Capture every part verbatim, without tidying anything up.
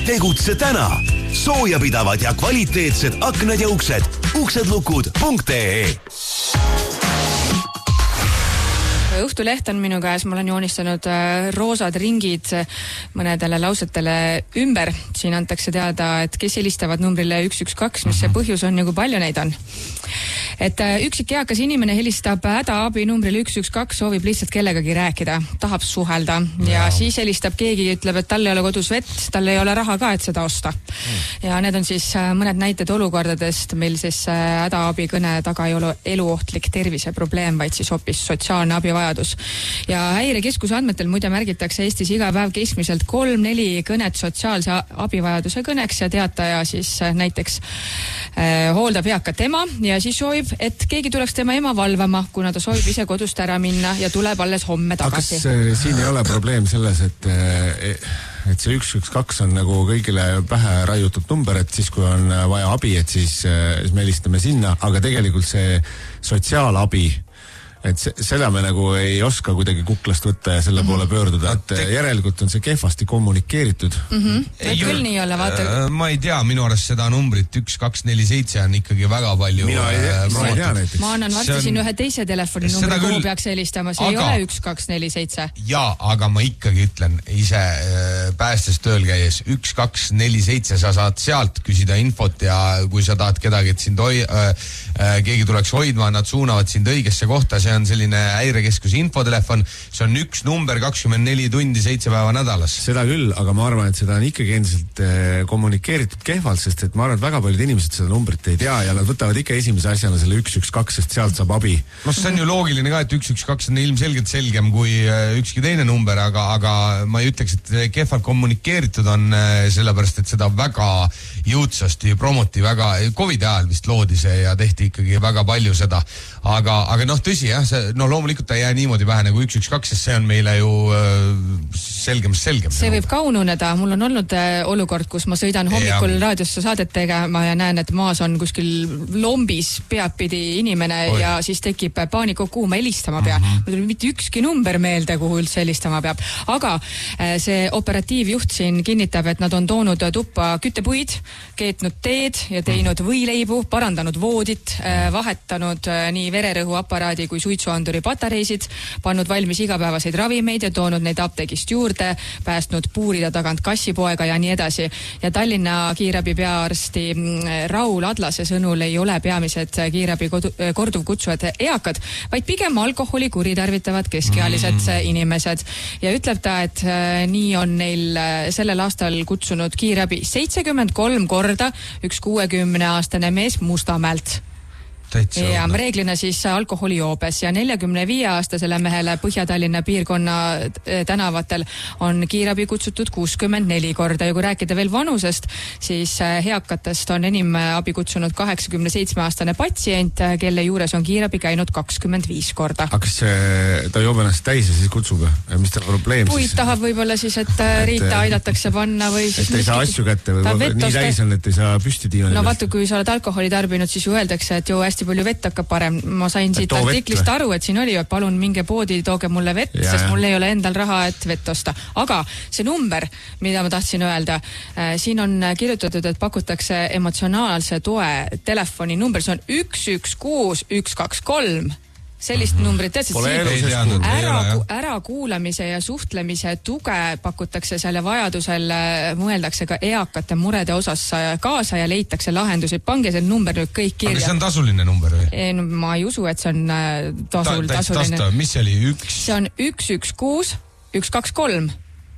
Tegutse täna. Soojapidavad ja kvaliteetsed aknad ja uksed. uksedlukud punkt ee. Õhtuleht on minu käes, ma olen joonistanud roosad ringid mõnedele lausetele ümber. Siin antakse teada, et kes helistavad numbrile üks üks kaks, mis see põhjus on ja kui palju neid on. Et üksik eakas inimene helistab hädaabi numbril üks üks kaks, soovib lihtsalt kellegagi rääkida, tahab suhelda ja, ja siis helistab keegi, ütleb, et tal ei ole kodus vett, tal ei ole raha ka, et seda osta. Ja need on siis mõned näited olukordadest, meil siis hädaabi kõne taga ei ole eluohtlik terviseprobleem, vaid siis hoopis sotsiaalne abivajadus. Ja Häirekeskuse andmetel muide märgitakse Eestis iga päev keskmiselt kolm-neli kõnet sotsiaalse abivajaduse kõneks ja teataja siis näiteks eh, hooldab eakat ema ja siis soovib, et keegi tuleks tema ema valvama, kuna ta soovib ise kodust ära minna ja tuleb alles homme tagasi. Aga kas siin ei ole probleem selles, et, et see üks üks kaks on nagu kõigile pähe raiutud number, et siis kui on vaja abi, et siis, siis me helistame sinna, aga tegelikult see sotsiaalabi, et se, seda me nagu ei oska kuidagi kuklast võtta ja selle mm-hmm. poole pöörduda, et te... järelikult on see kehvasti kommunikeeritud. Mm-hmm. Ei, küll nii ole, vaata. Äh, ma ei tea, minu arust seda numbrit üks kaks neli seitse on ikkagi väga palju. Mina ei tea, ma ei tea näiteks. Ma annan varsti on... siin ühe teise telefoni numbri, kuhu küll... peaks helistama, see aga... ei ole üks kaks neli seitse. Jaa, aga ma ikkagi ütlen ise äh, päästes tööl käies üks kaks neli seitse, sa saad sealt küsida infot ja kui sa tahad kedagi, et sind hoi, äh, äh, keegi tuleks hoidma, nad suunavad sind õigesse kohta, see on selline Häirekeskuse infotelefon, see on üks number kakskümmend neli tundi, seitse päeva nädalas. Seda küll, aga ma arvan, et seda on ikkagi endiselt eh, kommunikeeritud kehvalt, sest et ma arvan, et väga paljud inimesed seda numbrit ei tea ja nad võtavad ikka esimese asjana selle üks üks kaks, sest sealt saab abi. No see on ju loogiline ka, et üks üks kaks on ilmselgelt selgem kui ükski teine number, aga, aga ma ei ütleks, et kehvalt kommunikeeritud on sellepärast, et seda väga jõudsasti promoti, väga Covidi ajal vist loodi see ja tehti ikkagi väga palju seda, aga, aga noh, tõsi jah, see no loomulikult ta ei jää niimoodi pähe nagu üks üks kaks, sest see on meile ju äh, selgem, selgem. See võib ka ununeda. Mul on olnud äh, olukord, kus ma sõidan hommikul ja. raadiosse saadet tegema ja näen, et maas on kuskil lombis peadpidi inimene Oi. ja siis tekib paaniko, kuhu ma helistama pean. Mm-hmm. Ma tuli mitte ükski number meelde, kuhu üldse helistama peab. Aga äh, see operatiivjuht siin kinnitab, et nad on toonud tuppa küttepuid, keetnud teed ja teinud võileibu, parandanud voodit, äh, vahetanud äh, nii vererõhuaparaadi kui suitsuanduri patareisid, pannud valmis igapäevaseid ravimeid ja toonud neid apteegist juurde, päästnud puurida tagant kassipoega ja nii edasi. Ja Tallinna kiirabi peaarsti Raul Adlase sõnul ei ole peamised kiirabi kodu, korduvkutsujad eakad, vaid pigem alkoholi kuritarvitavad keskealised mm. inimesed. Ja ütleb ta, et nii on neil sellel aastal kutsunud kiirabi seitsekümmend kolm korda üks kuuekümne aastane mees Mustamäelt. Ja reeglina siis alkoholijoobes ja neljakümne viie aastasele mehele Põhja-Tallinna piirkonna tänavatel on kiirabi kutsutud kuuskümmend neli korda ja kui rääkida veel vanusest, siis heakatest on enim abi kutsunud kaheksakümne seitsme aastane patsient, kelle juures on kiirabi käinud kakskümmend viis korda. Aga kas ta joob ennast täis ja siis kutsub? Mis ta probleem Puid siis? tahab võib-olla siis, et Riita aidatakse panna või siis... Et ei saa asju kätte või nii täis on, et ei saa püsti diivani. No vaata, kui sa oled alkoholi tarbinud, siis ju öeldakse, et ju hästi palju vett hakkab parem. Ma sain siit artiklist aru, et siin oli, et palun minge poodi, tooge mulle vett, ja, sest mul ei ole endal raha, et vett osta. Aga see number, mida ma tahtsin öelda, äh, siin on kirjutatud, et pakutakse emotsionaalse toe telefoni number, see on üks üks kuus üks kaks kolm. Sellist mm-hmm. numbrit, tead, et ära, ära kuulamise ja suhtlemise tuge pakutakse selle vajadusel, mõeldakse ka eakate murede osas kaasa ja leitakse lahendusi. Pange see number nüüd kõik kirja. Aga see on tasuline number või? E, no, ma ei usu, et see on tasul, Ta, tasuline. Tasta. Mis see oli? Üks? See on üks üks kuus üks kaks kolm.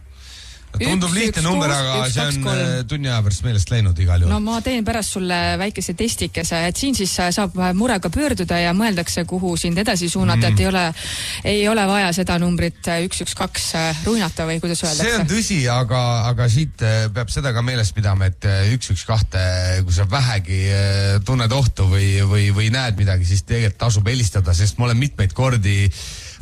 Tundub üks, lihtne üks, number, aga üks, see on kaks, tunni aja pärast meelest läinud igal juhul. No ma teen pärast sulle väikese testikese, et siin siis saab murega pöörduda ja mõeldakse, kuhu sind edasi suunata, mm. et ei ole, ei ole vaja seda numbrit üks üks kaks ruinata või kuidas öeldakse. See on tõsi, aga, aga siit peab seda ka meeles pidama, et üks üks kahte, kui sa vähegi tunned ohtu või, või, või näed midagi, siis tegelikult tasub helistada, sest ma olen mitmeid kordi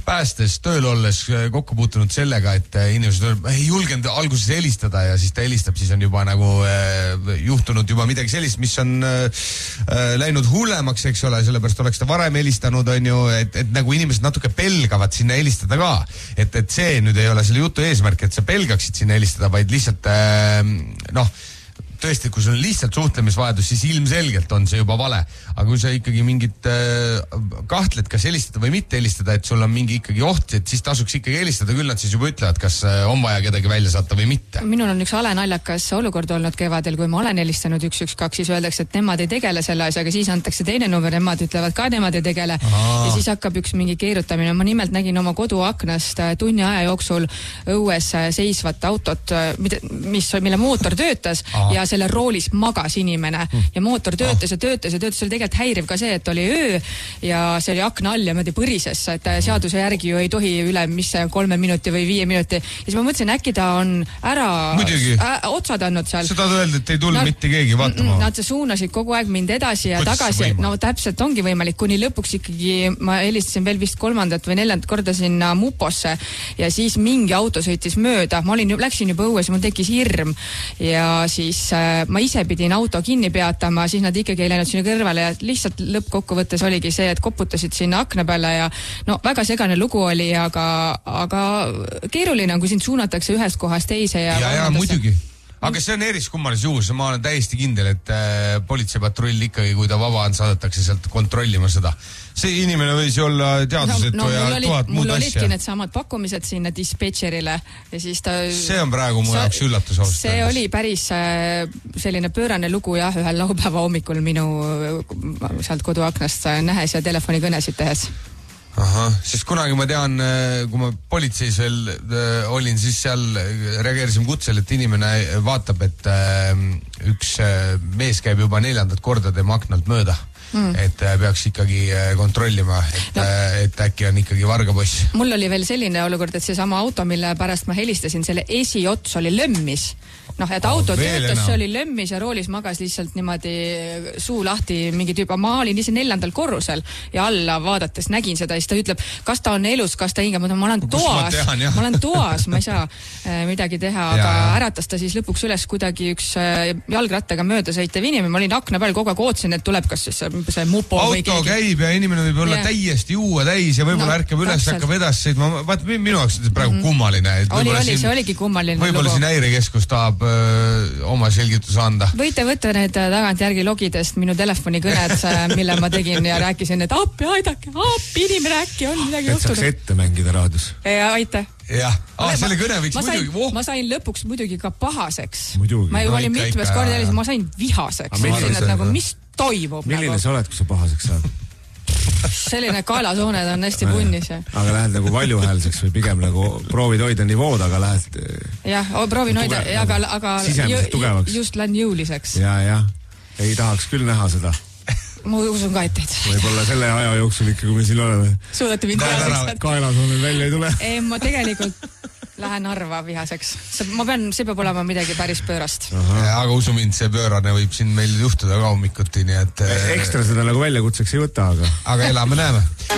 päästes tööl olles kokku puutunud sellega, et inimesed ei julgenud alguses helistada ja siis ta helistab, siis on juba nagu äh, juhtunud juba midagi sellist, mis on äh, läinud hullemaks, eks ole, sellepärast oleks ta varem helistanud, on ju, et, et nagu inimesed natuke pelgavad sinna helistada ka. Et, et see nüüd ei ole selle jutu eesmärk, et sa pelgaksid sinna helistada, vaid lihtsalt äh, noh, tõesti, kui sul on lihtsalt suhtlemisvajadus, siis ilmselgelt on see juba vale. Aga kui sa ikkagi mingit äh, kahtled, kas helistada või mitte helistada, et sul on mingi ikkagi oht, et siis tasuks ikkagi helistada, küll nad siis juba ütlevad, kas äh, on vaja kedagi välja saata või mitte. Minul on üks alenaljakas olukord olnud kevadel, kui ma olen helistanud üks üks kaks, siis öeldakse, et nemad ei tegele selle asjaga, siis antakse teine number, nemad ütlevad ka, nemad ei tegele. Aa. Ja siis hakkab üks mingi keerutamine. Ma nimelt nägin oma koduaknast tunni aja jooksul õues seisvat autot, mis, mille mootor töötas. Aa. Ja selle roolis magas inimene ja mootor töötas ja töötas ja töötas. See oli tegelikult häiriv ka see, et oli öö ja see oli akna all ja möödi põrises, et seaduse järgi ju ei tohi üle mis kolme minuti või viie minuti. Ja siis ma mõtlesin, äkki ta on ära ä, otsad andnud seal. Seda öeldi, et ei tulnud no, mitte keegi vaatama. Nad suunasid kogu aeg mind edasi ja Kuidas tagasi. No täpselt ongi võimalik, kuni lõpuks ikkagi ma helistasin veel vist kolmandat või neljandat korda sinna Muposse ja siis mingi auto sõitis mööda. Ma olin, läksin juba õues ja mul tekkis hirm ja siis ma ise pidin auto kinni peatama, siis nad ikkagi ei läinud sinna kõrvale ja lihtsalt lõppkokkuvõttes oligi see, et koputasid sinna akna peale ja no väga segane lugu oli, aga, aga keeruline on, kui sind suunatakse ühest kohast teise ja... Ja, ja muidugi. Aga see on eriskummalis juhus, ma olen täiesti kindel, et äh, politseipatrull ikkagi, kui ta vaba on, saadetakse sealt kontrollima seda. See inimene võis ju olla teadused no, no, ja oli, tuhat muud asja. Mul olidki need samad pakkumised sinna dispatcherile ja siis ta... See on praegu mu jaoks üllatus ausalt. See oli päris äh, selline pöörane lugu jah, ühel laupäeva hommikul minu sealt koduaknast nähes ja telefonikõnesid tehes. Ahah, sest kunagi ma tean, kui ma politseis veel äh, olin, siis seal reageerisime kutsel, et inimene vaatab, et äh, üks äh, mees käib juba neljandat korda tema aknalt mööda. Mm. Et äh, peaks ikkagi äh, kontrollima, et, no. äh, et äkki on ikkagi vargaposs. Mul oli veel selline olukord, et see sama auto, mille pärast ma helistasin, selle esiots oli lömmis. Noh, et auto oh, töötas, see oli lömmis ja roolis magas lihtsalt niimoodi suu lahti mingi tüüp. Ma olin ise neljandal korrusel ja alla vaadates nägin seda ja siis ta ütleb, kas ta on elus, kas ta hinga. Ma olen toas, ma, tehan, ma olen toas, ma ei saa äh, midagi teha, aga ja, ja. Äratas ta siis lõpuks üles kuidagi üks äh, jalgrattaga mööda sõitev inimene. Ma olin akna peal kogu aeg ootsin, et tuleb kas siis see mupo auto või keegi. Käib ja inimene võib olla ja. Täiesti juua täis ja võib-olla no, ärkab üles, hakkab edasi sõitma. Vaat minu jaoks on praegu mm-hmm. kummaline. Et oli, oli, siin, see oligi kummaline. Võib-olla siin häirekeskus tahab öö, oma selgituse anda. Võite võtta need tagantjärgi logidest minu telefonikõned, mille ma tegin ja rääkisin, et appi, aidake, appi, inimene äkki on midagi juhtunud. Et saaks ette mängida raadios. Ja, aitäh. Jah, ah, selle kõne võiks ma muidugi... Sain, oh. Ma sain lõpuks muidugi ka pahaseks. Muidugi. Ma ju olin mitmes kord jälle, ma sain vihaseks. Milline, et nagu, mis toimub? Milline nagu? sa oled, kui sa pahaseks saad? Selline kaelasooned on hästi punnis. Ja. Aga lähed nagu valjuhäälseks või pigem nagu proovid hoida nivood, aga lähed... Jah, proovin hoida, aga, aga jõ, just lähen jõuliseks. Ja, ja. Ei tahaks küll näha seda. Ma usun ka, et teid. Võib-olla selle aja jooksul ikka, kui me siin oleme. Suudate mind vihaseks. Kaelasooned välja ei tule. Ei, ma tegelikult lähen Narva vihaseks. Ma pean, see peab olema midagi päris pöörast. Aga usu mind, see pöörane võib siin meil juhtuda ka hommikuti, nii et... Ekstra seda nagu väljakutseks ei võta, aga... Aga elame näeme.